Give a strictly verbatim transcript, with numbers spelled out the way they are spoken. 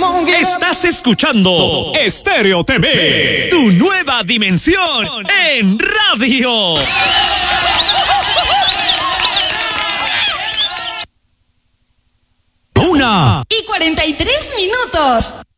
Estás escuchando Estéreo T V, tu nueva dimensión en radio. Una y cuarenta y tres minutos.